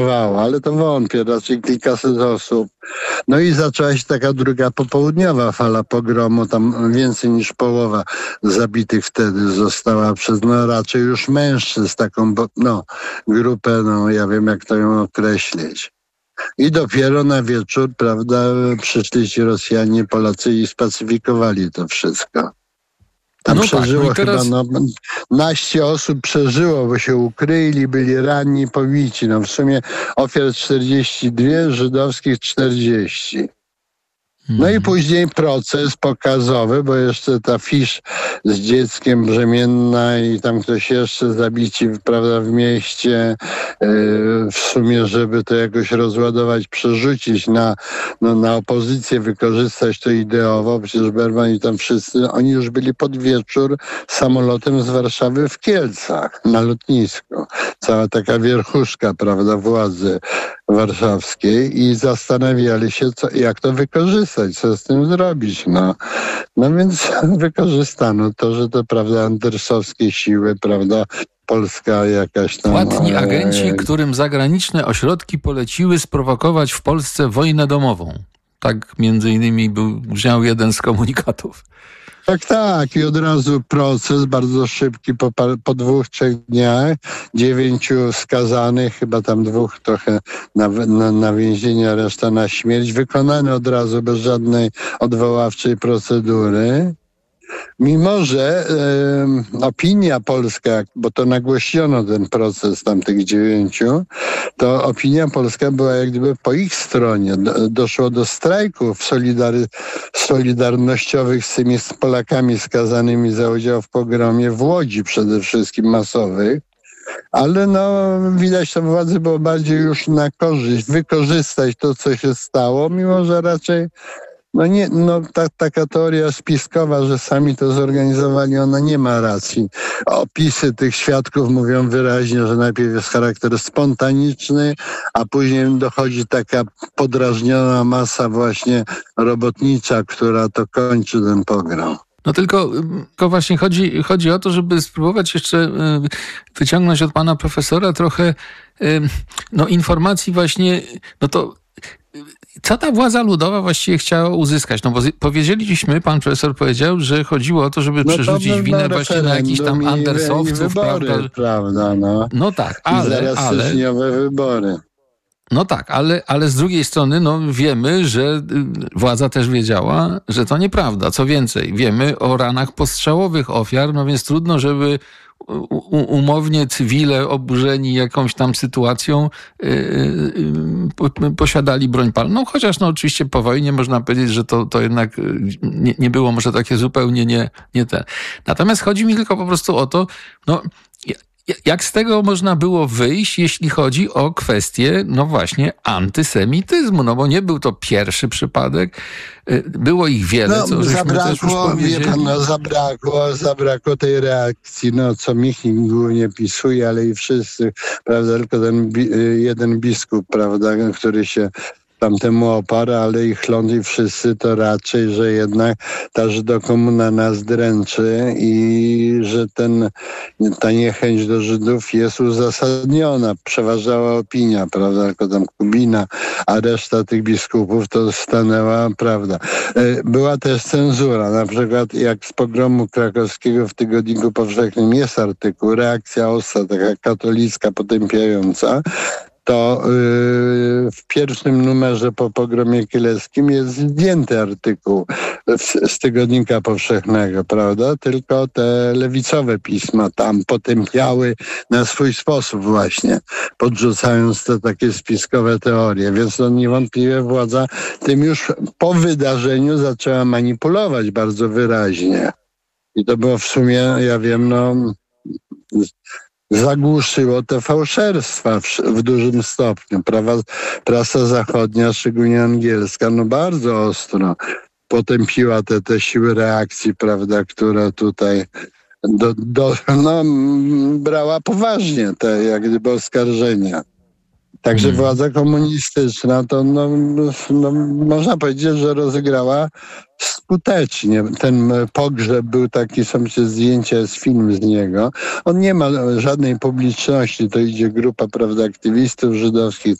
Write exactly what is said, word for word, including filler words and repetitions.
ale to wątpię, raczej kilkaset osób. No i zaczęła się taka druga popołudniowa fala pogromu, tam więcej niż połowa zabitych wtedy została przez, no raczej już mężczyzn, taką, no, grupę, no ja wiem jak to ją określić. I dopiero na wieczór, prawda, przyszli ci Rosjanie, Polacy i spacyfikowali to wszystko. Tam no przeżyło tak, no teraz... chyba, no, naście osób przeżyło, bo się ukryli, byli ranni, pobici. No w sumie ofiar czterdzieści dwa, żydowskich czterdzieści. No i później proces pokazowy, bo jeszcze ta Fisz z dzieckiem brzemienna i tam ktoś jeszcze zabici, prawda, w mieście, yy, w sumie, żeby to jakoś rozładować, przerzucić na, no, na opozycję, wykorzystać to ideowo. Przecież Berman i tam wszyscy, oni już byli pod wieczór samolotem z Warszawy w Kielcach na lotnisku. Cała taka wierchuszka, prawda, władzy warszawskiej i zastanawiali się, co, jak to wykorzystać, co z tym zrobić. No, no więc wykorzystano to, że to, prawda, andersowskie siły, prawda, Polska jakaś tam... Płatni e, agenci, którym zagraniczne ośrodki poleciły sprowokować w Polsce wojnę domową. Tak między innymi był, brzmiał jeden z komunikatów. Tak, tak. I od razu proces bardzo szybki, po, po dwóch, trzech dniach, dziewięciu skazanych, chyba tam dwóch trochę na, na, na więzienie, reszta na śmierć, wykonany od razu bez żadnej odwoławczej procedury. Mimo że e, opinia polska, bo to nagłośniono ten proces tamtych dziewięciu, to opinia polska była jak gdyby po ich stronie. Do, doszło do strajków solidary, solidarnościowych z tymi z Polakami skazanymi za udział w pogromie w Łodzi przede wszystkim masowych. Ale no widać, to władzy było bardziej już na korzyść, wykorzystać to, co się stało, mimo że raczej No nie, no ta, taka teoria spiskowa, że sami to zorganizowali, ona nie ma racji. Opisy tych świadków mówią wyraźnie, że najpierw jest charakter spontaniczny, a później dochodzi taka podrażniona masa właśnie robotnicza, która to kończy ten pogrom. No tylko, tylko właśnie chodzi, chodzi o to, żeby spróbować jeszcze wyciągnąć od pana profesora trochę no, informacji właśnie, no to co ta władza ludowa właściwie chciała uzyskać? No bo powiedzieliśmy, pan profesor powiedział, że chodziło o to, żeby no przerzucić to winę właśnie na jakichś tam andersowców, i wybory, prawda? prawda no. no tak, ale... I zaraz ale... styczniowe wybory. No tak, ale, ale z drugiej strony no, wiemy, że władza też wiedziała, że to nieprawda. Co więcej, wiemy o ranach postrzałowych ofiar, no więc trudno, żeby umownie cywile oburzeni jakąś tam sytuacją yy, yy, posiadali broń palną, chociaż no oczywiście po wojnie można powiedzieć, że to, to jednak nie, nie było może takie zupełnie nie, nie te. Natomiast chodzi mi tylko po prostu o to, no jak z tego można było wyjść, jeśli chodzi o kwestię, no właśnie, antysemityzmu, no bo nie był to pierwszy przypadek, było ich wiele, no, co żeśmy zabrakło, też już powiedzieli. Wie pan, no, zabrakło, zabrakło tej reakcji, no co Michnik głównie pisuje, ale i wszyscy, prawda, tylko ten bi- jeden biskup, prawda, który się tamtemu oparł, ale i Chląd i wszyscy to raczej, że jednak ta żydokomuna nas dręczy i że ten, ta niechęć do Żydów jest uzasadniona. Przeważała opinia, prawda, tylko tam Kubina, a reszta tych biskupów to stanęła, prawda. Była też cenzura, na przykład jak z pogromu krakowskiego w Tygodniku Powszechnym jest artykuł, reakcja Ossa, taka katolicka, potępiająca, to yy, w pierwszym numerze po pogromie kieleckim jest zdjęty artykuł z, z Tygodnika Powszechnego, prawda? Tylko te lewicowe pisma tam potępiały na swój sposób właśnie, podrzucając te takie spiskowe teorie. Więc to niewątpliwie władza tym już po wydarzeniu zaczęła manipulować bardzo wyraźnie. I to było w sumie, ja wiem, no... zagłuszyło te fałszerstwa w, w dużym stopniu. Prawa, prasa zachodnia, szczególnie angielska, no bardzo ostro potępiła te, te siły reakcji, prawda, które tutaj do, do, no, brała poważnie te jak gdyby oskarżenia. Także Hmm. władza komunistyczna to no, no, można powiedzieć, że rozegrała skutecznie. Ten pogrzeb był taki, są się zdjęcia, jest film z niego. On nie ma żadnej publiczności, to idzie grupa, prawda, aktywistów żydowskich,